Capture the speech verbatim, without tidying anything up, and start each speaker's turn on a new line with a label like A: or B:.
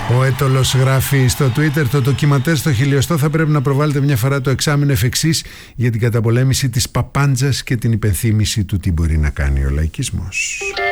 A: Ο Έτολος γράφει στο Twitter: το ντοκιμαντέρ στο χιλιοστό θα πρέπει να προβάλλεται μια φορά το εξάμηνο εφ' εξής για την καταπολέμηση της παπάντζας και την υπενθύμηση του τι μπορεί να κάνει ο λαϊκισμός.